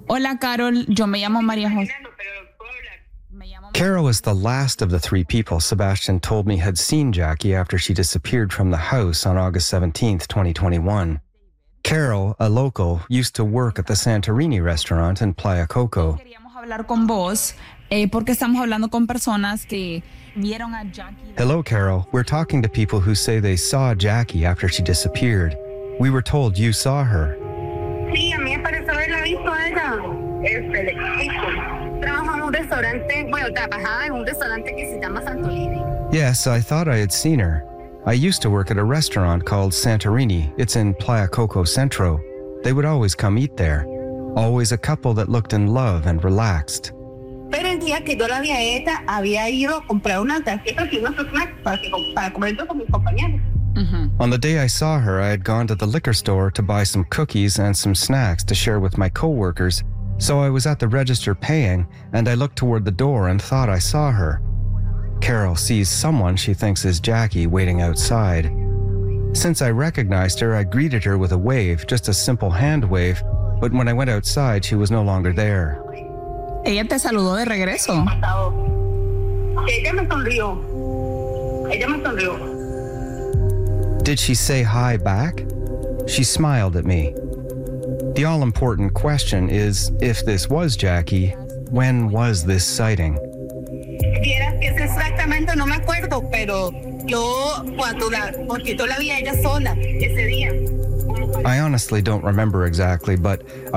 Hola, Carol. Yo me llamo María José. Carol is the last of the three people Sebastian told me had seen Jackie after she disappeared from the house on August 17th, 2021. Carol, a local, used to work at the Santorini restaurant in Playa Coco. Queríamos hablar con vos porque estamos hablando con personas que vieron a Jackie. Hello, Carol. We're talking to people who say they saw Jackie after she disappeared. We were told you saw her. Sí, a mí me pareció haberla visto a ella. Le explico. Trabajaba en un restaurante, bueno, trabajaba en un restaurante que se llama Santorini. Yes, I thought I had seen her. I used to work at a restaurant called Santorini. It's in Playa Coco Centro. They would always come eat there. Always a couple that looked in love and relaxed. Pero el día que yo la vi a ella, había ido a comprar unas tarjetas y unos snacks para comer con mis compañeros. On the day I saw her, I had gone to the liquor store to buy some cookies and some snacks to share with my coworkers. So I was at the register paying, and I looked toward the door and thought I saw her. Carol sees someone she thinks is Jackie waiting outside. Since I recognized her, I greeted her with a wave, just a simple hand wave, but when I went outside, she was no longer there. Ella te saludó de regreso. Ella me sonrió. Did she say hi back? She smiled at me. The all-important question is, if this was Jackie, when was this sighting? Vieras que es exactamente, no me acuerdo, pero porque yo la vi a ella sola ese día. I honestly don't remember exactly, but